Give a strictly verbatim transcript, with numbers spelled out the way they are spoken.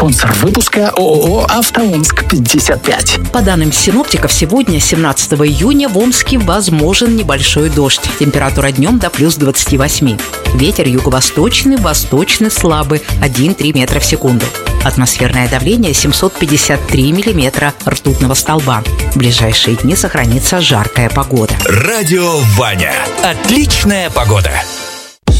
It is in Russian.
Спонсор выпуска ООО «Автоомск пятьдесят пять». По данным синоптиков, сегодня, семнадцатого июня, в Омске возможен небольшой дождь. Температура днем до плюс двадцати восьми. Ветер юго-восточный, восточный слабый, один-три метра в секунду. Атмосферное давление семьсот пятьдесят три миллиметра ртутного столба. В ближайшие дни сохранится жаркая погода. Радио Ваня. Отличная погода.